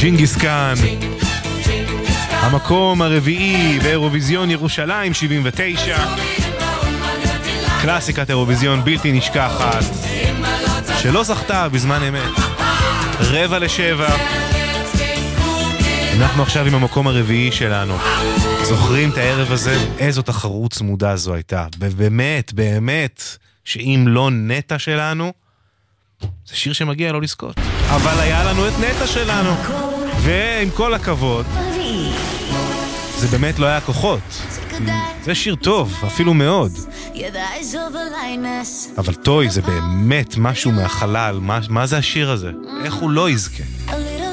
ג'ינגיס קאן, המקום הרביעי באירוויזיון ירושלים 79, קלאסיקת אירוויזיון בלתי נשכחת שלא זכתה בזמן אמת. 6:45. אנחנו עכשיו עם המקום הרביעי שלנו. זוכרים את הערב הזה? איזו תחרות צמודה זו הייתה. באמת, באמת, שאם לא נטה שלנו, זה שיר שמגיע לא לזכות. אבל היה לנו את נטה שלנו. ועם כל הכבוד, זה באמת לא היה כוחות. זה שיר טוב, אפילו מאוד. אבל טוי זה באמת משהו מהחלל. מה זה השיר הזה? איך הוא לא יזכה?